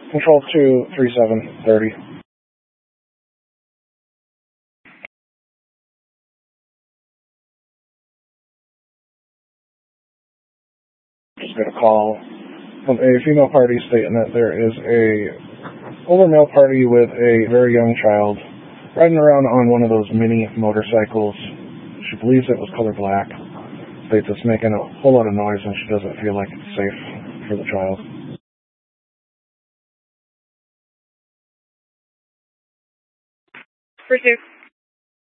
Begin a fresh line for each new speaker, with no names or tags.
Control 23730. Just got a call from a female party stating that there is a older male party with a very young child riding around on one of those mini motorcycles. She believes it was color black. States it's making a whole lot of noise and she doesn't feel like it's safe for the child.
Pursuit.